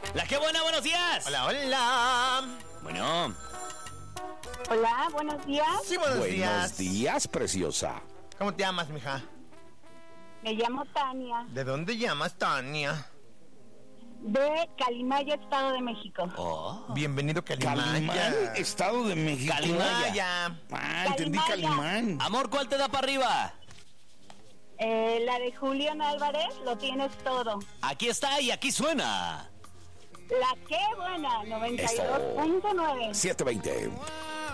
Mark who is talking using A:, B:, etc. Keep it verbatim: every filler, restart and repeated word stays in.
A: La que buena, buenos días.
B: Hola, hola.
A: Bueno.
C: Hola, buenos días.
B: Sí, buenos,
D: Buenos
B: días.
D: días, preciosa.
B: ¿Cómo te llamas, mija?
C: Me llamo Tania,
B: ¿De dónde llamas, Tania?
C: de Calimaya, Estado de México.
A: Oh.
B: Bienvenido, Calimaya.
D: Calimán, Estado de México.
B: Calimaya.
D: Ah, entendí
C: Calimaya.
D: Calimán.
A: Amor, ¿cuál te da para arriba?
C: Eh, la de Julián Álvarez, lo tienes todo.
A: Aquí está y aquí suena.
C: La que buena, noventa y dos punto nueve.
D: setecientos veinte.